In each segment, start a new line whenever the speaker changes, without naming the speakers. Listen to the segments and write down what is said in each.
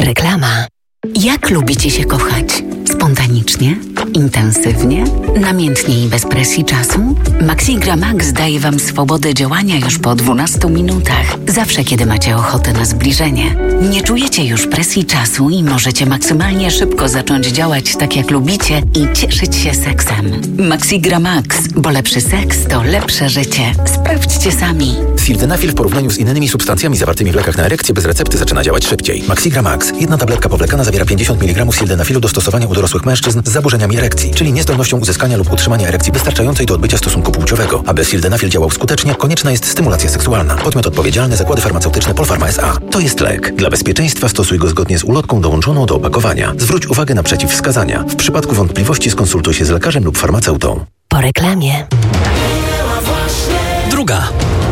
Reklama. Jak lubicie się kochać? Spontanicznie? Intensywnie? Namiętnie i bez presji czasu? Maxigra Max daje Wam swobodę działania już po 12 minutach. Zawsze, kiedy macie ochotę na zbliżenie. Nie czujecie już presji czasu i możecie maksymalnie szybko zacząć działać tak, jak lubicie i cieszyć się seksem. Maxigra Max, bo lepszy seks to lepsze życie. Sprawdźcie sami.
Sildenafil w porównaniu z innymi substancjami zawartymi w lekach na erekcję bez recepty zaczyna działać szybciej. Maxigra Max. Jedna tabletka powlekana zawiera 50 mg sildenafilu do stosowania u dorosłych mężczyzn z zaburzeniami erekcji, czyli niezdolnością uzyskania lub utrzymania erekcji wystarczającej do odbycia stosunku płciowego. Aby sildenafil działał skutecznie, konieczna jest stymulacja seksualna. Podmiot odpowiedzialny: Zakłady Farmaceutyczne Polpharma S.A. To jest lek. Dla bezpieczeństwa stosuj go zgodnie z ulotką dołączoną do opakowania. Zwróć uwagę na przeciwwskazania. W przypadku wątpliwości skonsultuj się z lekarzem lub farmaceutą.
Po reklamie.
Druga.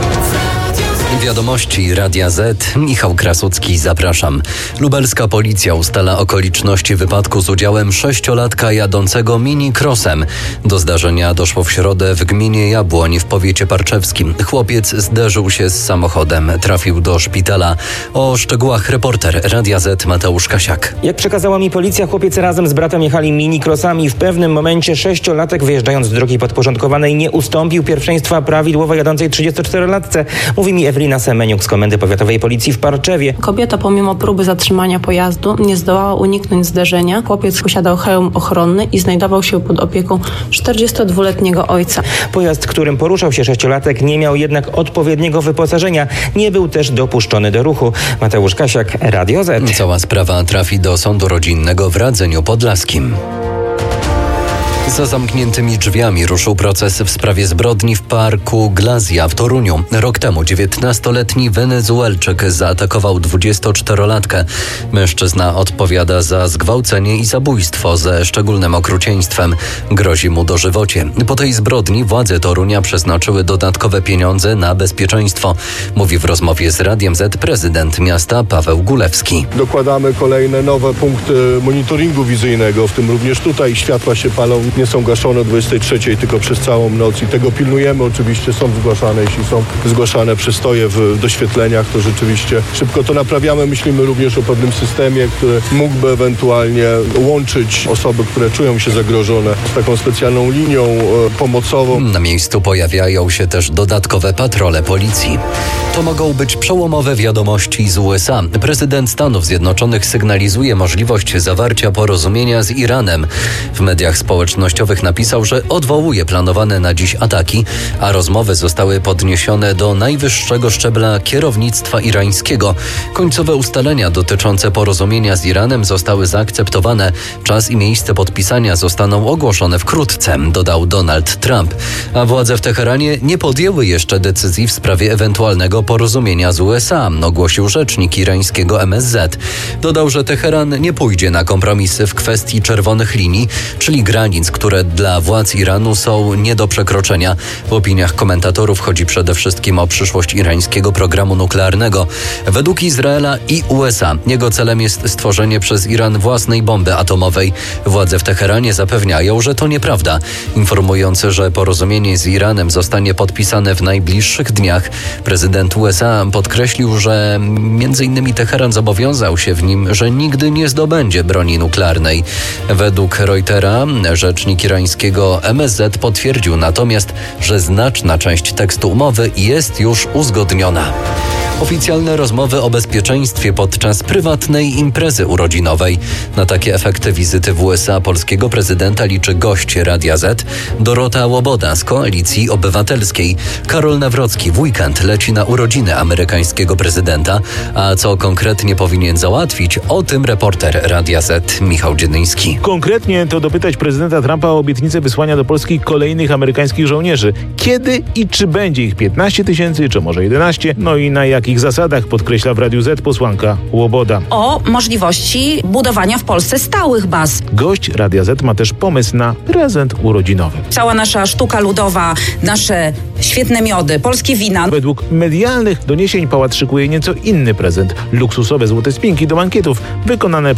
Wiadomości Radia Z. Michał Krasucki, zapraszam. Lubelska policja ustala okoliczności wypadku z udziałem 6-latka jadącego mini-crossem. Do zdarzenia doszło w środę w gminie Jabłoń w powiecie parczewskim. Chłopiec zderzył się z samochodem. Trafił do szpitala. O szczegółach reporter Radia Z Mateusz Kasiak.
Jak przekazała mi policja, chłopiec razem z bratem jechali mini-crossami. W pewnym momencie 6-latek, wyjeżdżając z drogi podporządkowanej, nie ustąpił pierwszeństwa prawidłowo jadącej 34-latce. Mówi mi Ewelina Semeniuk z Komendy Powiatowej Policji w Parczewie.
Kobieta pomimo próby zatrzymania pojazdu nie zdołała uniknąć zderzenia. Chłopiec posiadał hełm ochronny i znajdował się pod opieką 42-letniego ojca.
Pojazd, którym poruszał się 6-latek, nie miał jednak odpowiedniego wyposażenia. Nie był też dopuszczony do ruchu. Mateusz Kasiak, Radio Z.
Cała sprawa trafi do sądu rodzinnego w Radzeniu Podlaskim. Za zamkniętymi drzwiami ruszył proces w sprawie zbrodni w parku Glazja w Toruniu. Rok temu 19-letni Wenezuelczyk zaatakował 24-latkę. Mężczyzna odpowiada za zgwałcenie i zabójstwo ze szczególnym okrucieństwem. Grozi mu dożywocie. Po tej zbrodni władze Torunia przeznaczyły dodatkowe pieniądze na bezpieczeństwo. Mówi w rozmowie z Radiem Z prezydent miasta Paweł Gulewski.
Dokładamy kolejne nowe punkty monitoringu wizyjnego, w tym również tutaj światła się palą. Nie są gaszone o 23, tylko przez całą noc i tego pilnujemy. Oczywiście są zgłaszane, jeśli są zgłaszane przystoje w doświetleniach, to rzeczywiście szybko to naprawiamy. Myślimy również o pewnym systemie, który mógłby ewentualnie łączyć osoby, które czują się zagrożone z taką specjalną linią pomocową.
Na miejscu pojawiają się też dodatkowe patrole policji. To mogą być przełomowe wiadomości z USA. Prezydent Stanów Zjednoczonych sygnalizuje możliwość zawarcia porozumienia z Iranem. W mediach społecznościowych napisał, że odwołuje planowane na dziś ataki, a rozmowy zostały podniesione do najwyższego szczebla kierownictwa irańskiego. Końcowe ustalenia dotyczące porozumienia z Iranem zostały zaakceptowane. Czas i miejsce podpisania zostaną ogłoszone wkrótce, dodał Donald Trump. A władze w Teheranie nie podjęły jeszcze decyzji w sprawie ewentualnego porozumienia z USA, ogłosił rzecznik irańskiego MSZ. Dodał, że Teheran nie pójdzie na kompromisy w kwestii czerwonych linii, czyli granic, które dla władz Iranu są nie do przekroczenia. W opiniach komentatorów chodzi przede wszystkim o przyszłość irańskiego programu nuklearnego. Według Izraela i USA jego celem jest stworzenie przez Iran własnej bomby atomowej. Władze w Teheranie zapewniają, że to nieprawda, informując, że porozumienie z Iranem zostanie podpisane w najbliższych dniach. Prezydent USA podkreślił, że m.in. Teheran zobowiązał się w nim, że nigdy nie zdobędzie broni nuklearnej. Według Reutera rzecznik irańskiego MSZ potwierdził natomiast, że znaczna część tekstu umowy jest już uzgodniona. Oficjalne rozmowy o bezpieczeństwie podczas prywatnej imprezy urodzinowej. Na takie efekty wizyty w USA polskiego prezydenta liczy gość Radia Z, Dorota Łoboda z Koalicji Obywatelskiej. Karol Nawrocki w weekend leci na urodziny amerykańskiego prezydenta. A co konkretnie powinien załatwić, o tym reporter Radia Z Michał Dziedyński.
Konkretnie to dopytać prezydenta Trumpa o obietnicę wysłania do Polski kolejnych amerykańskich żołnierzy. Kiedy i czy będzie ich 15 000, czy może 11? No i na jakich zasadach, podkreśla w Radiu Z posłanka Łoboda.
O możliwości budowania w Polsce stałych baz.
Gość Radia Z ma też pomysł na prezent urodzinowy.
Cała nasza sztuka ludowa, nasze świetne miody, polskie wina.
Według medialnych doniesień pałac szykuje nieco inny prezent. Luksusowe złote spinki do bankietów wykonane